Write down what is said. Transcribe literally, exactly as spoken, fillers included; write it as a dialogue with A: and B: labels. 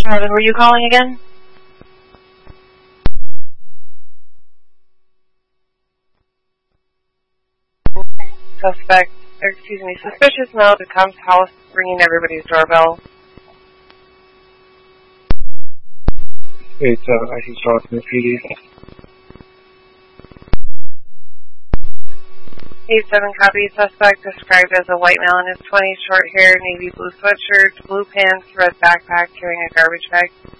A: Marvin, were you calling again? Suspect, or excuse me, suspicious note at Tom's house, ringing everybody's doorbell.
B: eight seven, I can start from the P D.
A: eight seven, copy. Suspect described as a white male in his twenties, short hair, navy blue sweatshirt, blue pants, red backpack, carrying a garbage bag.